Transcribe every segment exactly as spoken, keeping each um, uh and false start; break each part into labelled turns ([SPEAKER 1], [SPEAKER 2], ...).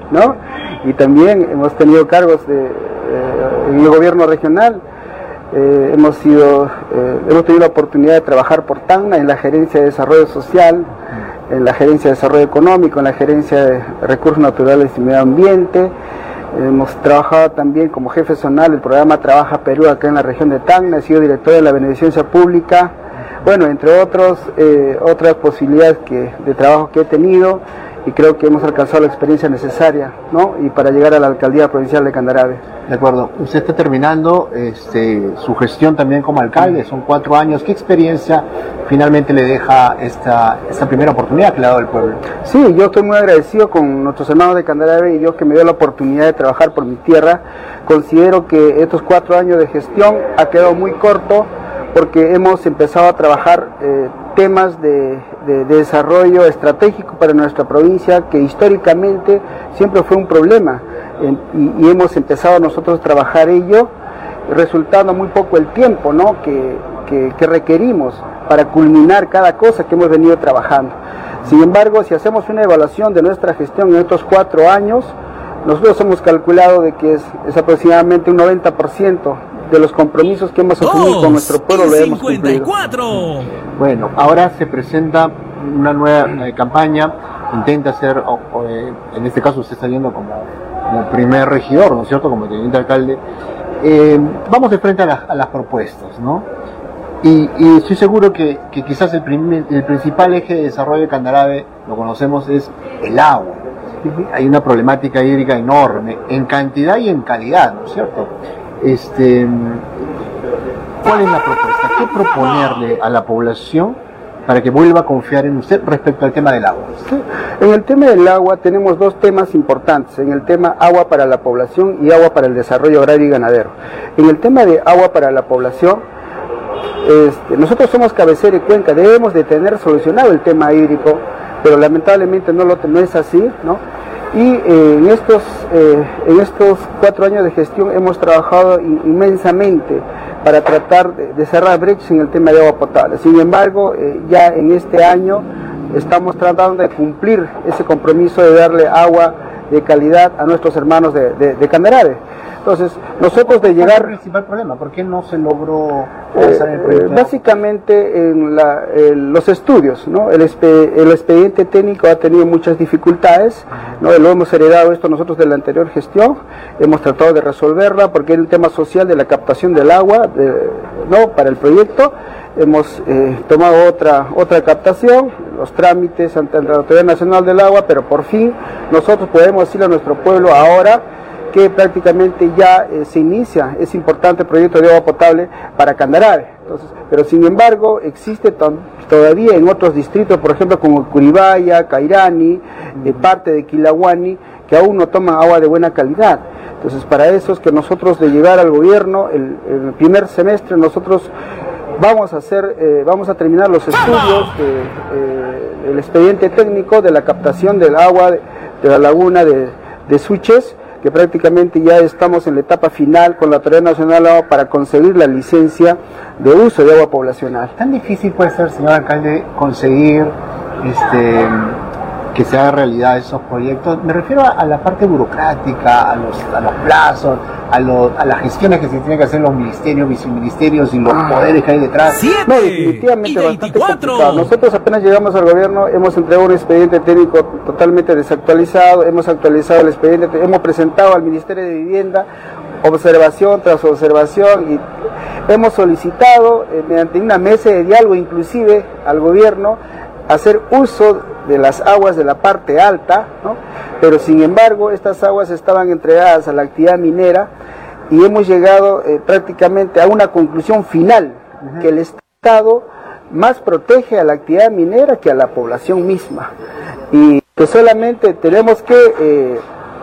[SPEAKER 1] ¿no? Y también hemos tenido cargos de, eh, en el gobierno regional. Eh, hemos, sido, eh, hemos tenido la oportunidad de trabajar por Tacna en la Gerencia de Desarrollo Social, en la Gerencia de Desarrollo Económico, en la Gerencia de Recursos Naturales y Medio Ambiente. Hemos trabajado también como jefe zonal del programa Trabaja Perú acá en la región de Tacna. He sido director de la Beneficencia Pública, bueno, entre otros, eh, otras posibilidades que, de trabajo que he tenido, y creo que hemos alcanzado la experiencia necesaria, ¿no? Y para llegar a la alcaldía provincial de Candarave.
[SPEAKER 2] De acuerdo. Usted está terminando este, su gestión también como alcalde, son cuatro años. ¿Qué experiencia finalmente le deja esta, esta primera oportunidad que le ha dado el pueblo?
[SPEAKER 1] Sí, yo estoy muy agradecido con nuestros hermanos de Candarave y Dios que me dio la oportunidad de trabajar por mi tierra. Considero que estos cuatro años de gestión ha quedado muy corto porque hemos empezado a trabajar eh, temas de, de, de desarrollo estratégico para nuestra provincia que históricamente siempre fue un problema. Y, y hemos empezado nosotros a trabajar ello, resultando muy poco el tiempo, ¿no? que, que, que requerimos para culminar cada cosa que hemos venido trabajando. Sin embargo, si hacemos una evaluación de nuestra gestión en estos cuatro años, nosotros hemos calculado de que es, es aproximadamente un noventa por ciento de los compromisos que hemos asumido con nuestro pueblo lo hemos cumplido.
[SPEAKER 2] Bueno, ahora se presenta una nueva eh, campaña, intenta hacer, o, o, eh, en este caso usted está yendo como, como primer regidor, ¿no es cierto?, como teniente alcalde. Eh, vamos de frente a, la, a las propuestas, ¿no? Y, y estoy seguro que, que quizás el, primer, el principal eje de desarrollo de Candarave, lo conocemos, es el agua. Hay una problemática hídrica enorme, en cantidad y en calidad, ¿no es cierto? Este, ¿cuál es la propuesta? ¿Qué proponerle a la población para que vuelva a confiar en usted respecto al tema del agua?
[SPEAKER 1] Sí, en el tema del agua tenemos dos temas importantes, en el tema agua para la población y agua para el desarrollo agrario y ganadero. En el tema de agua para la población, este, nosotros somos cabecera y cuenca, debemos de tener solucionado el tema hídrico, pero lamentablemente no, lo, no es así, ¿no? Y eh, en, estos, eh, en estos cuatro años de gestión hemos trabajado inmensamente para tratar de, de cerrar brechas en el tema de agua potable. Sin embargo, eh, ya en este año estamos tratando de cumplir ese compromiso de darle agua de calidad a nuestros hermanos de, de, de Candarave. Entonces, nosotros de llegar...
[SPEAKER 2] ¿Cuál es el principal problema? ¿Por qué no se logró
[SPEAKER 1] avanzar en el proyecto? Eh, básicamente en la, en los estudios, ¿no? El, espe, el expediente técnico ha tenido muchas dificultades, ¿no? Lo hemos heredado esto nosotros de la anterior gestión, hemos tratado de resolverla porque era un tema social de la captación del agua, de, ¿no? Para el proyecto. Hemos eh, tomado otra, otra captación, los trámites ante la Autoridad Nacional del Agua, pero por fin nosotros podemos decirle a nuestro pueblo ahora que prácticamente ya eh, se inicia ese importante proyecto de agua potable para Candarave. Entonces, pero sin embargo existe todavía en otros distritos, por ejemplo como Curibaya, Cairani, eh, parte de Quilahuani, que aún no toman agua de buena calidad. Entonces, para eso es que nosotros de llegar al gobierno, el, el primer semestre nosotros vamos a hacer, eh, vamos a terminar los estudios de, eh, el expediente técnico de la captación del agua de, de la laguna de, de Suches, que prácticamente ya estamos en la etapa final con la Autoridad Nacional del Agua para conseguir la licencia de uso de agua poblacional.
[SPEAKER 2] ¿Tan difícil puede ser, señor alcalde, conseguir este, que se haga realidad esos proyectos? Me refiero a, a la parte burocrática, a los, a los plazos, a, lo, a las gestiones que se tienen que hacer los ministerios, viceministerios y los ah. poderes que hay detrás.
[SPEAKER 1] No, definitivamente bastante complicado. Nosotros apenas llegamos al gobierno, hemos entregado un expediente técnico totalmente desactualizado, hemos actualizado el expediente, hemos presentado al Ministerio de Vivienda observación tras observación y hemos solicitado eh, mediante una mesa de diálogo inclusive al gobierno hacer uso de las aguas de la parte alta, ¿no? Pero sin embargo estas aguas estaban entregadas a la actividad minera y hemos llegado eh, prácticamente a una conclusión final, uh-huh. que el Estado más protege a la actividad minera que a la población misma y que solamente tenemos que eh,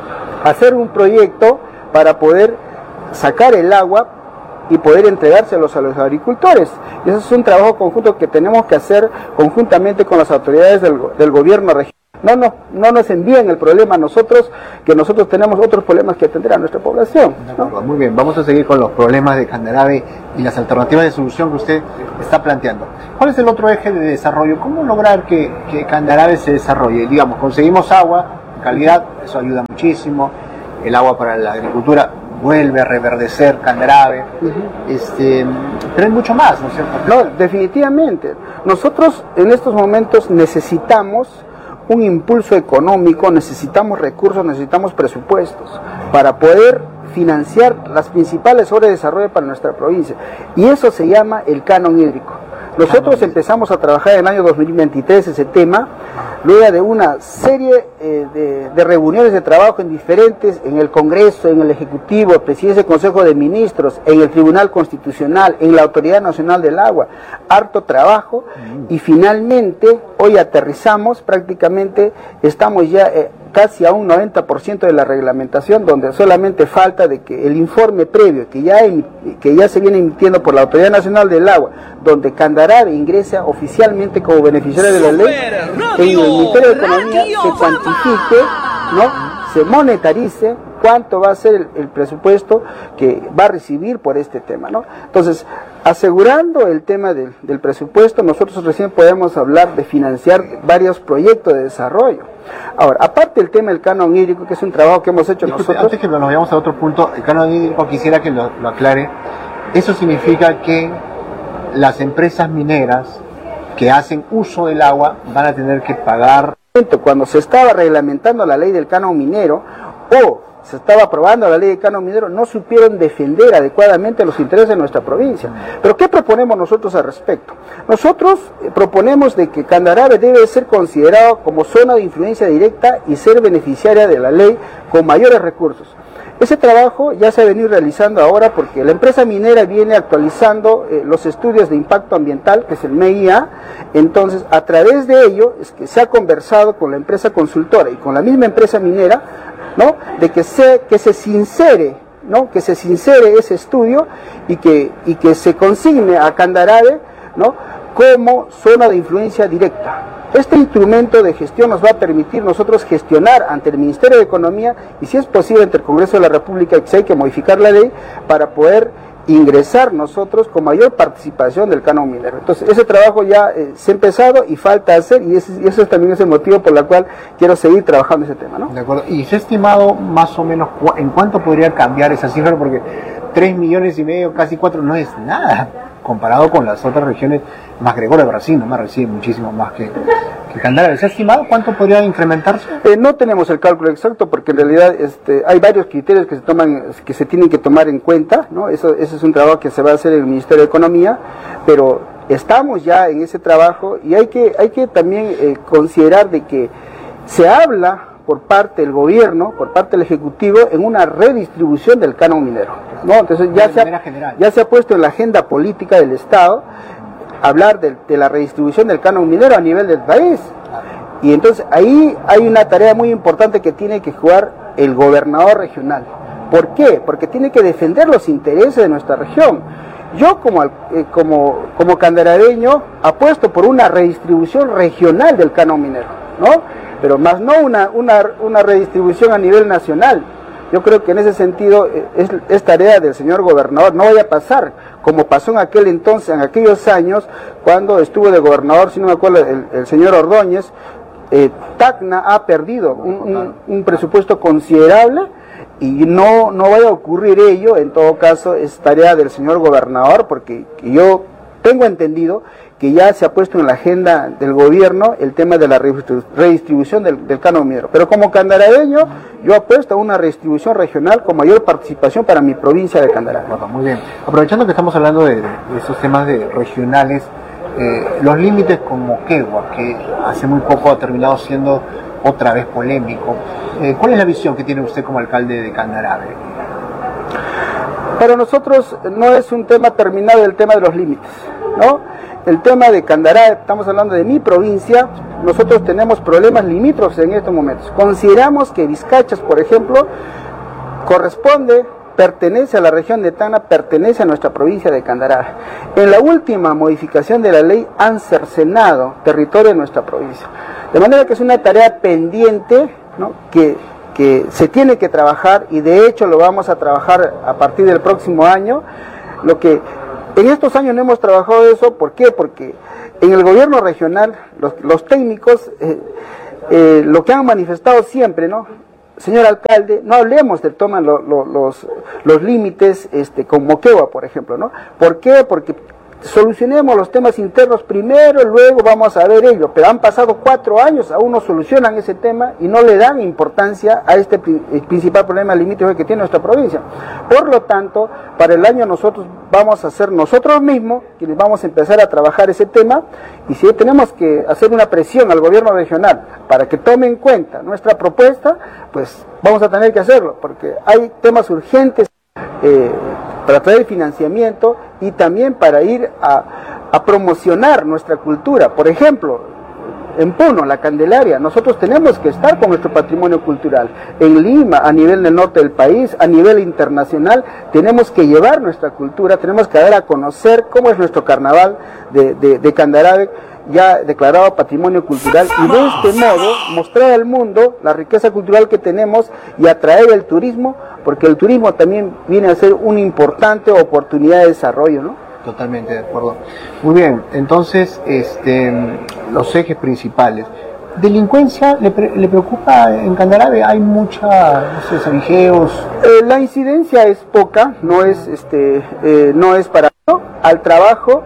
[SPEAKER 1] hacer un proyecto para poder sacar el agua y poder entregárselos a los agricultores. Y eso es un trabajo conjunto que tenemos que hacer conjuntamente con las autoridades del, del gobierno regional. No, no, no nos envíen el problema a nosotros, que nosotros tenemos otros problemas que atender a nuestra población, ¿no?
[SPEAKER 2] Muy bien, vamos a seguir con los problemas de Candarave y las alternativas de solución que usted está planteando. ¿Cuál es el otro eje de desarrollo? ¿Cómo lograr que, que Candarave se desarrolle? Digamos, conseguimos agua, calidad, eso ayuda muchísimo. El agua para la agricultura vuelve a reverdecer Candarave, uh-huh. este, pero hay mucho más, ¿no es cierto?
[SPEAKER 1] No, definitivamente. Nosotros en estos momentos necesitamos un impulso económico, necesitamos recursos, necesitamos presupuestos para poder financiar las principales obras de desarrollo para nuestra provincia. Y eso se llama el canon hídrico. Nosotros empezamos a trabajar en el año dos mil veintitrés ese tema, luego de una serie eh, de, de reuniones de trabajo en diferentes, en el Congreso, en el Ejecutivo, Presidencia del Consejo de Ministros, en el Tribunal Constitucional, en la Autoridad Nacional del Agua, harto trabajo, y finalmente hoy aterrizamos, prácticamente estamos ya eh, casi a un noventa por ciento de la reglamentación, donde solamente falta de que el informe previo que ya, que ya se viene emitiendo por la Autoridad Nacional del Agua, donde Candarave ingresa oficialmente como beneficiario de la ley, en el Ministerio de Economía se cuantifique, ¿no? Se monetarice cuánto va a ser el, el presupuesto que va a recibir por este tema, ¿no? Entonces, asegurando el tema del, del presupuesto, nosotros recién podemos hablar de financiar varios proyectos de desarrollo. Ahora, aparte del tema del canon hídrico, que es un trabajo que hemos hecho
[SPEAKER 2] Disculpe,
[SPEAKER 1] nosotros...
[SPEAKER 2] Antes que nos vayamos a otro punto, el canon hídrico quisiera que lo, lo aclare. Eso significa que las empresas mineras que hacen uso del agua van a tener que pagar...
[SPEAKER 1] Cuando se estaba reglamentando la ley del canon minero, o se estaba aprobando la ley del canon minero, no supieron defender adecuadamente los intereses de nuestra provincia. Pero ¿qué proponemos nosotros al respecto? Nosotros proponemos de que Candarave debe ser considerado como zona de influencia directa y ser beneficiaria de la ley con mayores recursos. Ese trabajo ya se ha venido realizando ahora porque la empresa minera viene actualizando eh, los estudios de impacto ambiental, que es el M E I A. Entonces, a través de ello es que se ha conversado con la empresa consultora y con la misma empresa minera, ¿no? De que se, que se sincere, ¿no? Que se sincere ese estudio y que, y que se consigne a Candarave, ¿no? Como zona de influencia directa. Este instrumento de gestión nos va a permitir nosotros gestionar ante el Ministerio de Economía y, si es posible, ante el Congreso de la República, que hay que modificar la ley para poder ingresar nosotros con mayor participación del canon minero. Entonces, ese trabajo ya eh, se ha empezado y falta hacer, y ese, y ese es también ese motivo por el cual quiero seguir trabajando ese tema, ¿no?
[SPEAKER 2] De acuerdo. ¿Y se ha estimado más o menos cu en cuánto podría cambiar esa cifra? Porque tres millones y medio, casi cuatro, no es nada comparado con las otras regiones. Más Gregorio de Brasil, no más recibe muchísimo más que, que Candarave. ¿Se ha estimado cuánto podría incrementarse?
[SPEAKER 1] Eh, no tenemos el cálculo exacto porque en realidad este, hay varios criterios que se toman, que se tienen que tomar en cuenta, ¿no? Eso, ese es un trabajo que se va a hacer en el Ministerio de Economía, pero estamos ya en ese trabajo y hay que, hay que también eh, considerar de que se habla por parte del gobierno, por parte del Ejecutivo, en una redistribución del canon minero, ¿no? Entonces ya se, ha, ya se ha puesto en la agenda política del Estado hablar de, de la redistribución del canon minero a nivel del país. Y entonces ahí hay una tarea muy importante que tiene que jugar el gobernador regional. ¿Por qué? Porque tiene que defender los intereses de nuestra región. Yo como, eh, como, como candaraveño apuesto por una redistribución regional del canon minero, ¿no? Pero más no una, una, una redistribución a nivel nacional. Yo creo que en ese sentido es, es tarea del señor gobernador. No vaya a pasar como pasó en aquel entonces, en aquellos años, cuando estuvo de gobernador, si no me acuerdo, el, el señor Ordóñez. eh, Tacna ha perdido un, un, un presupuesto considerable y no, no vaya a ocurrir ello. En todo caso es tarea del señor gobernador, porque yo tengo entendido que ya se ha puesto en la agenda del gobierno el tema de la redistribución del, del canon minero. Pero como candaraveño, yo apuesto a una redistribución regional con mayor participación para mi provincia de Candarave.
[SPEAKER 2] Bueno, muy bien. Aprovechando que estamos hablando de, de esos temas de regionales, eh, los límites con Moquegua, que hace muy poco ha terminado siendo otra vez polémico, eh, ¿cuál es la visión que tiene usted como alcalde de Candarave?
[SPEAKER 1] Para nosotros no es un tema terminado el tema de los límites, ¿no? El tema de Candarave, estamos hablando de mi provincia, nosotros tenemos problemas limítrofes en estos momentos. Consideramos que Vizcachas, por ejemplo, corresponde, pertenece a la región de Tacna, pertenece a nuestra provincia de Candarave. En la última modificación de la ley han cercenado territorio de nuestra provincia. De manera que es una tarea pendiente, ¿no? que, que se tiene que trabajar, y de hecho lo vamos a trabajar a partir del próximo año. Lo que en estos años no hemos trabajado eso, ¿por qué? Porque en el gobierno regional los, los técnicos eh, eh, lo que han manifestado siempre, ¿no? Señor alcalde, no hablemos de toman lo, lo, los, los límites este, con Moquegua, por ejemplo, ¿no? ¿Por qué? Porque solucionemos los temas internos primero, luego vamos a ver ello, pero han pasado cuatro años, aún no solucionan ese tema y no le dan importancia a este principal problema limítrofe que tiene nuestra provincia. Por lo tanto, para el año nosotros vamos a ser nosotros mismos quienes vamos a empezar a trabajar ese tema, y si tenemos que hacer una presión al gobierno regional para que tome en cuenta nuestra propuesta, pues vamos a tener que hacerlo, porque hay temas urgentes eh, para traer financiamiento y también para ir a, a promocionar nuestra cultura. Por ejemplo, en Puno, la Candelaria, nosotros tenemos que estar con nuestro patrimonio cultural. En Lima, a nivel del norte del país, a nivel internacional, tenemos que llevar nuestra cultura, tenemos que dar a conocer cómo es nuestro carnaval de, de, de Candarave, ya declarado patrimonio cultural, y de este modo mostrar al mundo la riqueza cultural que tenemos y atraer el turismo, porque el turismo también viene a ser una importante oportunidad de desarrollo, ¿no?
[SPEAKER 2] Totalmente de acuerdo. Muy bien, entonces, este, los ejes principales. ¿Delincuencia le, pre le preocupa en Candarave? ¿Hay mucha, no sé, sabijeos?
[SPEAKER 1] Eh, la incidencia es poca, no es, este, eh, no es para al trabajo.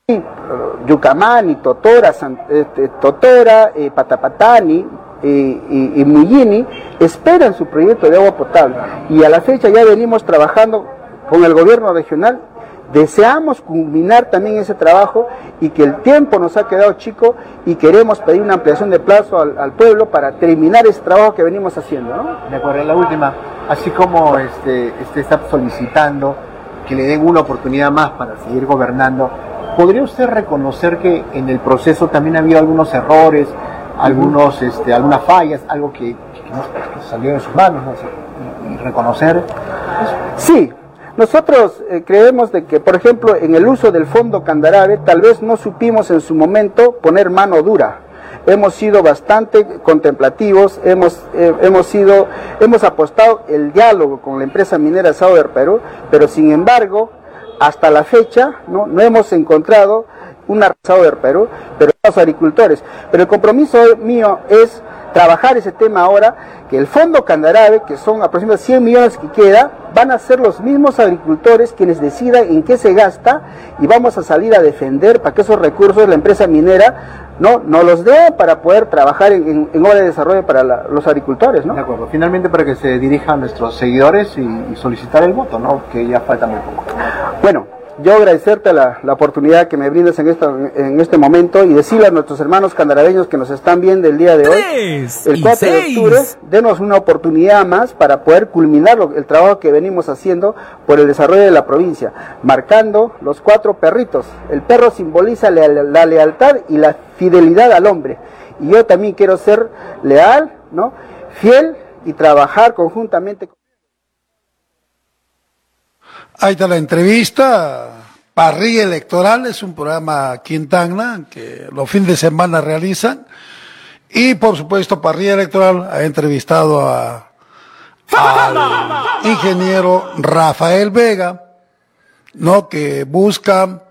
[SPEAKER 1] Yucamani, Totora, San, este, Totora, eh, Patapatani eh, y, y Muyini esperan su proyecto de agua potable, y a la fecha ya venimos trabajando con el gobierno regional. Deseamos culminar también ese trabajo, y que el tiempo nos ha quedado chico y queremos pedir una ampliación de plazo al, al pueblo para terminar ese trabajo que venimos haciendo, ¿no?
[SPEAKER 2] De acuerdo, la última, así como este, este está solicitando que le den una oportunidad más para seguir gobernando, ¿podría usted reconocer que en el proceso también ha habido algunos errores, algunos, este, algunas fallas, algo que, que, no, que salió de sus manos, no sé, y, y reconocer eso?
[SPEAKER 1] Sí, nosotros eh, creemos de que, por ejemplo, en el uso del fondo Candarave, tal vez no supimos en su momento poner mano dura. Hemos sido bastante contemplativos, hemos, eh, hemos, sido, hemos apostado el diálogo con la empresa minera Sauer Perú, pero sin embargo, hasta la fecha, no, no hemos encontrado un arrasado del Perú, pero los agricultores. Pero el compromiso mío es trabajar ese tema ahora, que el fondo Candarave, que son aproximadamente cien millones que queda, van a ser los mismos agricultores quienes decidan en qué se gasta, y vamos a salir a defender para que esos recursos la empresa minera no, no los dé para poder trabajar en, en, en obra de desarrollo para la, los agricultores, ¿no?
[SPEAKER 2] De acuerdo. Finalmente, para que se dirijan a nuestros seguidores y, y solicitar el voto, ¿no? Que ya falta muy poco.
[SPEAKER 1] Bueno, yo agradecerte la, la oportunidad que me brindas en, esta, en este momento, y decirle a nuestros hermanos candaraveños que nos están viendo el día de hoy, el cuatro de octubre, denos una oportunidad más para poder culminar lo, el trabajo que venimos haciendo por el desarrollo de la provincia, marcando los cuatro perritos. El perro simboliza la, la lealtad y la fidelidad al hombre, y yo también quiero ser leal, ¿no?, fiel, y trabajar conjuntamente con...
[SPEAKER 3] Ahí está la entrevista. Parrilla Electoral es un programa aquí en Tacna que los fines de semana realizan, y por supuesto Parrilla Electoral ha entrevistado a al ingeniero Rafael Vega, ¿no?, que busca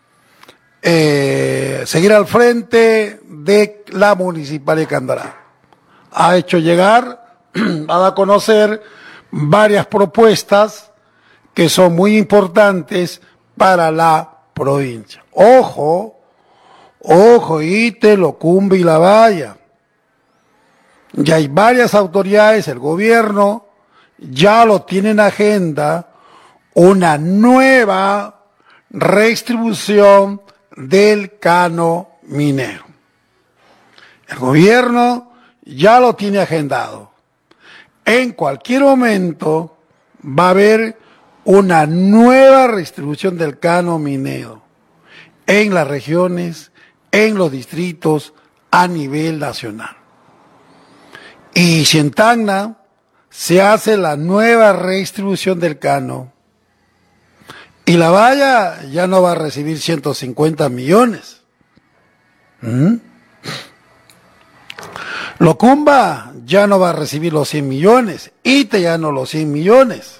[SPEAKER 3] eh, seguir al frente de la Municipalidad de Candarave. Ha hecho llegar, ha dado a conocer varias propuestas que son muy importantes para la provincia. Ojo, ojo, íte, Locumbe y La Valla. Ya hay varias autoridades, el gobierno ya lo tiene en agenda, una nueva redistribución del cano minero. El gobierno ya lo tiene agendado. En cualquier momento va a haber una nueva redistribución del cano minero en las regiones, en los distritos, a nivel nacional. Y si en Tacna se hace la nueva redistribución del cano, y La Valla ya no va a recibir ciento cincuenta millones. ¿Mm? Locumba ya no va a recibir los cien millones, Ite ya no los cien millones.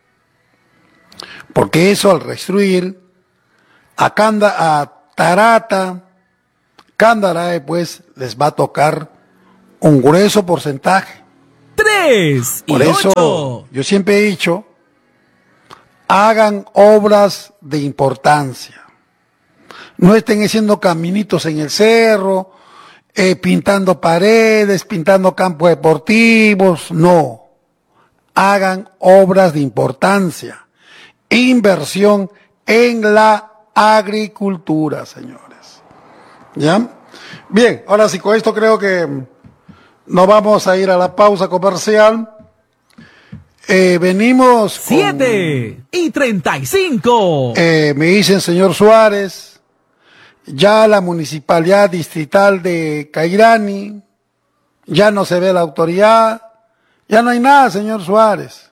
[SPEAKER 3] Porque eso, al restruir a, Canda, a Tarata, Candarave, pues les va a tocar un grueso porcentaje.
[SPEAKER 4] Tres y
[SPEAKER 3] Por eso
[SPEAKER 4] ocho.
[SPEAKER 3] yo siempre he dicho, hagan obras de importancia. No estén haciendo caminitos en el cerro, eh, pintando paredes, pintando campos deportivos, no. Hagan obras de importancia. Inversión en la agricultura, señores. ¿Ya? Bien, ahora sí, con esto creo que nos vamos a ir a la pausa comercial. Eh, venimos con,
[SPEAKER 4] Siete y treinta y cinco.
[SPEAKER 3] eh, me dicen, señor Suárez, ya la municipalidad distrital de Cairani, ya no se ve la autoridad, ya no hay nada, señor Suárez.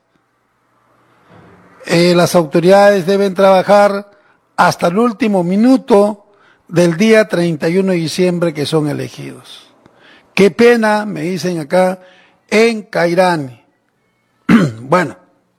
[SPEAKER 3] Eh, las autoridades deben trabajar hasta el último minuto del día treinta y uno de diciembre que son elegidos. Qué pena, me dicen acá, en Cairani. Bueno,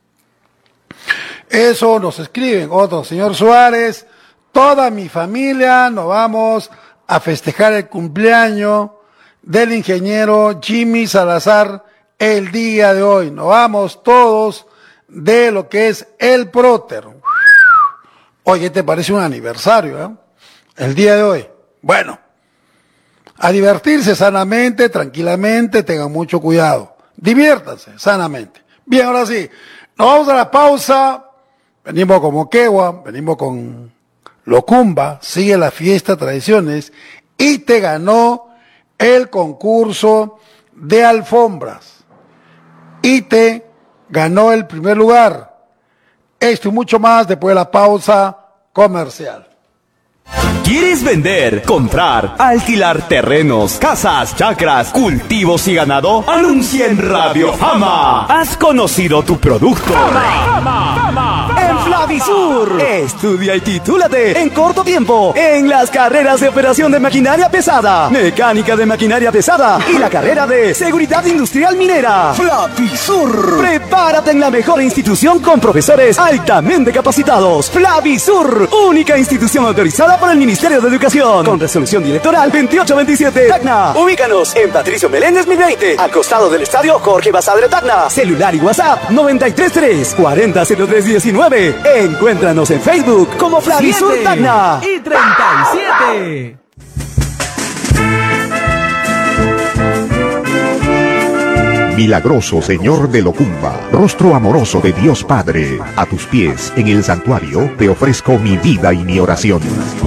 [SPEAKER 3] eso nos escriben otros, señor Suárez, toda mi familia nos vamos a festejar el cumpleaños del ingeniero Jimmy Salazar el día de hoy. Nos vamos todos de lo que es el próter. Oye, ¿te parece un aniversario, eh? El día de hoy. Bueno, a divertirse sanamente, tranquilamente, tengan mucho cuidado. Diviértanse sanamente. Bien, ahora sí, nos vamos a la pausa. Venimos con Moquegua, venimos con Locumba, sigue la fiesta, tradiciones, y te ganó el concurso de alfombras. Y te ganó el primer lugar. Esto y mucho más después de la pausa comercial.
[SPEAKER 5] ¿Quieres vender, comprar, alquilar terrenos, casas, chacras, cultivos y ganado? Anuncia en Radio Fama. ¿Has conocido tu producto? Fama, Fama, Fama, en Flavisur. Estudia y titúlate en corto tiempo en las carreras de operación de maquinaria pesada, mecánica de maquinaria pesada y la carrera de seguridad industrial minera. Flavisur. Prepárate en la mejor institución con profesores altamente capacitados. Flavisur, única institución autorizada por el Ministerio de Educación, con resolución directoral veintiocho veintisiete. Tacna. Ubícanos en Patricio Meléndez mil veinte, al costado del estadio Jorge Basadre Tacna. Celular y WhatsApp noventa y tres tres cuarenta cero tres diecinueve. Encuéntranos en Facebook como Flavisur Tacna.
[SPEAKER 4] Y treinta y siete.
[SPEAKER 6] Milagroso Señor de Locumba, rostro amoroso de Dios Padre, a tus pies en el santuario te ofrezco mi vida y mi oración.